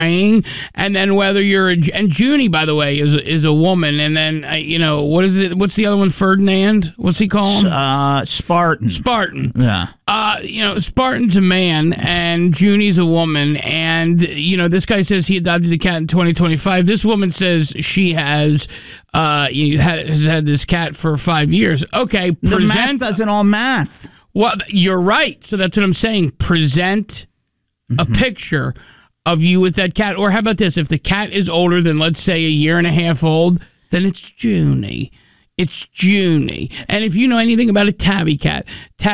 and then whether you're and Junie, by the way, is a woman, and then what is it? What's the other one? Ferdinand? What's he call him? Spartan. Yeah. Spartan's a man, and Junie's a woman, and this guy says he adopted the cat in 2025. This woman says she has had this cat for 5 years. Okay, the math doesn't all math. Well, you're right. So that's what I'm saying. Present a picture of you with that cat. Or how about this? If the cat is older than, let's say, a year and a half old, then it's Junie. It's Junie. And if you know anything about a tabby cats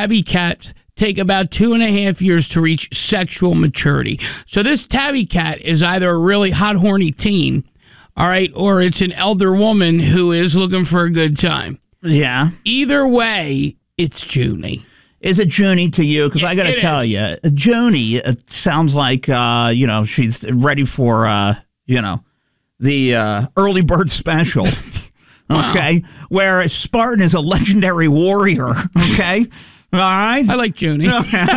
take about 2.5 years to reach sexual maturity. So this tabby cat is either a really hot, horny teen, all right, or it's an elder woman who is looking for a good time. Yeah. Either way, it's Junie. Is it Junie to you? Because I got to tell you, Junie sounds like, she's ready for, the early bird special. Okay? Wow. Whereas Spartan is a legendary warrior. Okay? All right? I like Junie.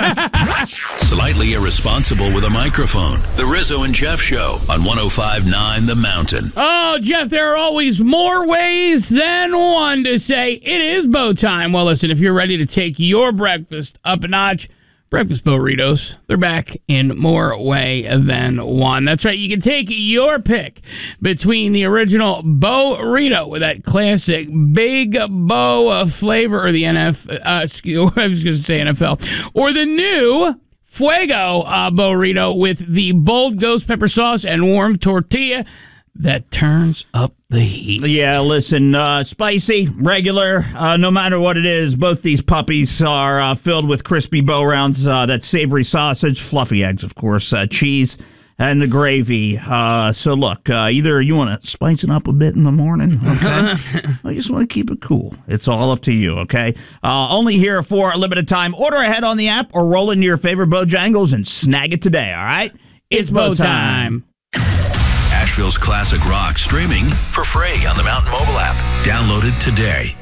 Slightly irresponsible with a microphone. The Rizzo and Jeff Show on 105.9 The Mountain. Oh, Jeff, there are always more ways than one to say it is bow time. Well, listen, if you're ready to take your breakfast up a notch, Breakfast Burritos, they're back in more way than one. That's right. You can take your pick between the original burrito with that classic big bow flavor, or the I was going to say NFL, or the new Fuego burrito with the bold ghost pepper sauce and warm tortilla that turns up the heat. Yeah, listen, spicy, regular, no matter what it is, both these puppies are filled with crispy bow rounds, that savory sausage, fluffy eggs, of course, cheese, and the gravy. So look, either you want to spice it up a bit in the morning, okay? I just want to keep it cool. It's all up to you, okay? Only here for a limited time. Order ahead on the app or roll into your favorite Bojangles and snag it today, all right? It's bow time. Asheville's classic rock streaming for free on the Mountain mobile app. Download it today.